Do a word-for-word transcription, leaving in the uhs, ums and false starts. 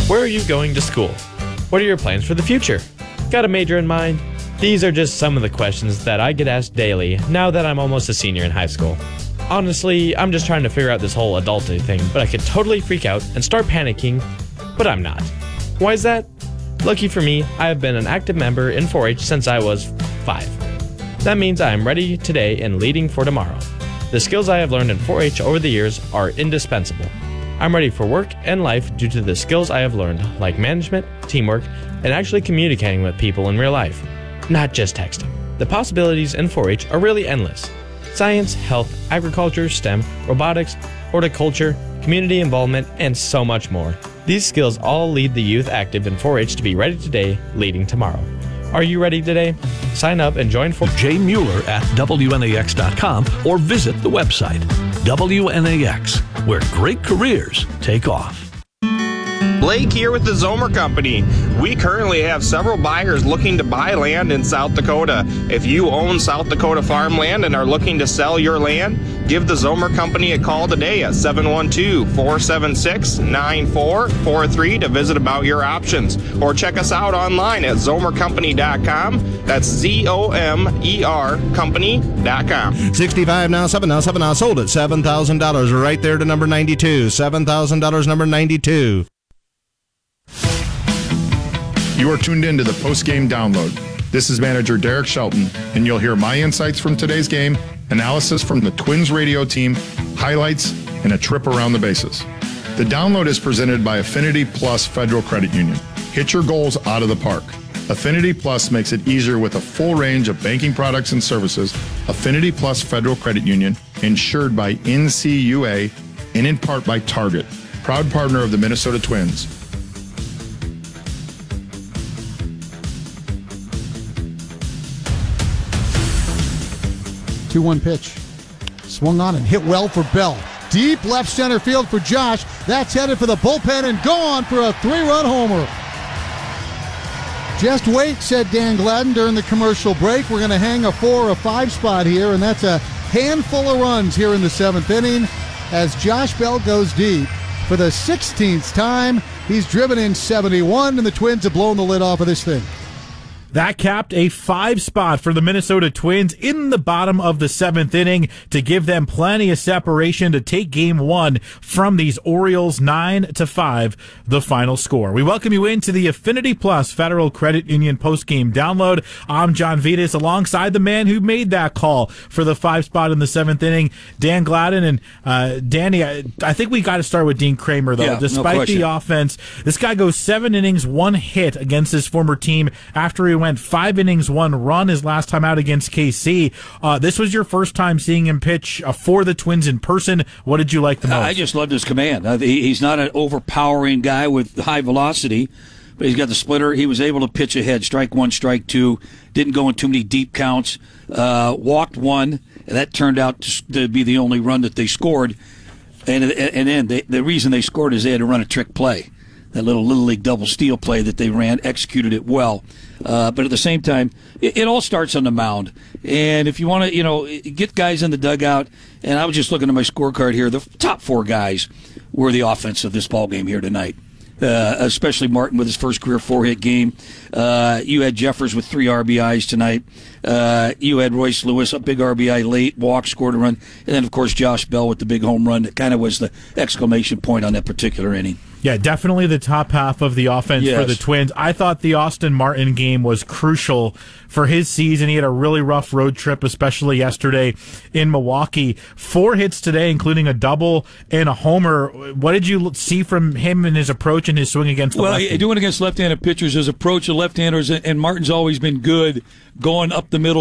Where are you going to school? What are your plans for the future? Got a major in mind? These are just some of the questions that I get asked daily now that I'm almost a senior in high school. Honestly, I'm just trying to figure out this whole adulting thing, but I could totally freak out and start panicking, but I'm not. Why is that? Lucky for me, I have been an active member in four H since I was five. That means I am ready today and leading for tomorrow. The skills I have learned in four H over the years are indispensable. I'm ready for work and life due to the skills I have learned, like management, teamwork, and actually communicating with people in real life, not just texting. The possibilities in four H are really endless. Science, health, agriculture, STEM, robotics, horticulture, community involvement, and so much more. These skills all lead the youth active in four H to be ready today, leading tomorrow. Are you ready today? Sign up and join for Jay Mueller at W N A X dot com or visit the website W N A X, where great careers take off. Blake here with the Zomer Company. We currently have several buyers looking to buy land in South Dakota. If you own South Dakota farmland and are looking to sell your land, give the Zomer Company a call today at seven one two, four seven six, nine four four three to visit about your options. Or check us out online at zomer company dot com. That's Z O M E R company dot com. sixty-five now, seven now, seven now, sold at seven thousand dollars right there to number ninety-two. seven thousand dollars, number ninety-two. You are tuned in to the post-game download. This is manager Derek Shelton, and you'll hear my insights from today's game, analysis from the Twins radio team, highlights, and a trip around the bases. The download is presented by Affinity Plus Federal Credit Union. Hit your goals out of the park. Affinity Plus makes it easier with a full range of banking products and services. Affinity Plus Federal Credit Union, insured by N C U A and in part by Target, proud partner of the Minnesota Twins. two one pitch. Swung on and hit well for Bell. Deep left center field for Josh. That's headed for the bullpen and gone for a three-run homer. Just wait, said Dan Gladden during the commercial break. We're going to hang a four or five spot here, and that's a handful of runs here in the seventh inning as Josh Bell goes deep. For the sixteenth time, he's driven in seventy-one, and the Twins have blown the lid off of this thing. That capped a five spot for the Minnesota Twins in the bottom of the seventh inning to give them plenty of separation to take game one from these Orioles, nine to five, the final score. We welcome you into the Affinity Plus Federal Credit Union postgame download. I'm John Vitas alongside the man who made that call for the five spot in the seventh inning, Dan Gladden. And uh, Danny, I, I think we got to start with Dean Kramer, though. Yeah, Despite no the offense, this guy goes seven innings, one hit against his former team after he went five innings, one run his last time out against K C. Uh, this was your first time seeing him pitch uh, for the Twins in person. What did you like the most? I just loved his command. Uh, he, he's not an overpowering guy with high velocity, but he's got the splitter. He was able to pitch ahead, strike one, strike two, didn't go in too many deep counts, uh, walked one, and that turned out to, to be the only run that they scored. And, and then they, the reason they scored is they had to run a trick play. That little Little League double steal play that they ran, executed it well. Uh, but at the same time, it, it all starts on the mound. And if you want to, you know, get guys in the dugout, and I was just looking at my scorecard here, the top four guys were the offense of this ball game here tonight. Uh, especially Martin with his first career four-hit game. Uh, you had Jeffers with three R B Is tonight. Uh, you had Royce Lewis, a big R B I late, walk, scored a run. And then, of course, Josh Bell with the big home run. That kind of was the exclamation point on that particular inning. Yeah, definitely the top half of the offense yes. for the Twins. I thought the Austin Martin game was crucial for his season. He had a really rough road trip, especially yesterday in Milwaukee. Four hits today, including a double and a homer. What did you see from him in his approach and his swing against the well, lefty? Well, doing against left-handed pitchers, his approach to left-handers, and Martin's always been good going up the middle.